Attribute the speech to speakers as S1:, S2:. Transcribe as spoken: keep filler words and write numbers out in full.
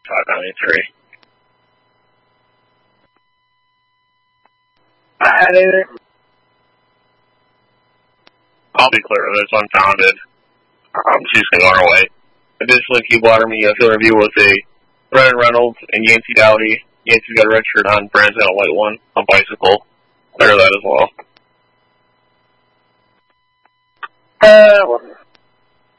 S1: five ninety-three.
S2: I didn't.
S1: I'll be clear, that's unfounded. Um, she's going to go our way. Additionally, keep water me a field review with a Brennan Reynolds and Yancey Dowdy. Yancey's got a red shirt on, Brandon's got a white one, a bicycle. Clear that as well.
S2: Uh, well.